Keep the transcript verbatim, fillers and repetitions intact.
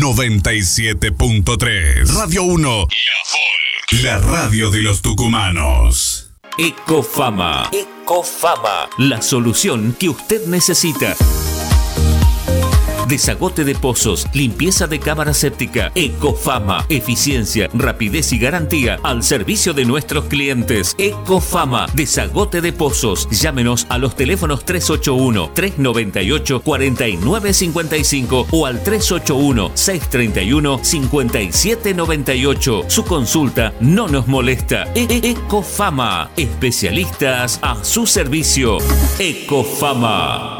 noventa y siete punto tres. Radio uno. La radio de los tucumanos. Ecofama. Ecofama. La solución que usted necesita. Desagote de pozos, limpieza de cámara séptica. Ecofama. Eficiencia, rapidez y garantía al servicio de nuestros clientes. Ecofama. Desagote de pozos. Llámenos a los teléfonos tres ocho uno, tres nueve ocho, cuatro nueve cinco cinco o al tres ocho uno, seis tres uno, cinco siete nueve ocho. Su consulta no nos molesta. E- e- Ecofama. Especialistas a su servicio. Ecofama.